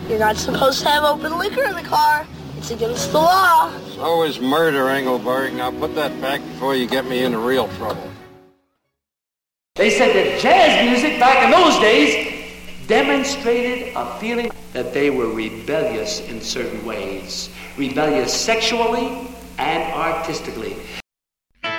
You're not supposed to have open liquor in the car. It's against the law. So is murder, Engelberg. Now put that back before you get me into real trouble. They said that jazz music back in those days demonstrated a feeling that they were rebellious in certain ways. Rebellious sexually and artistically.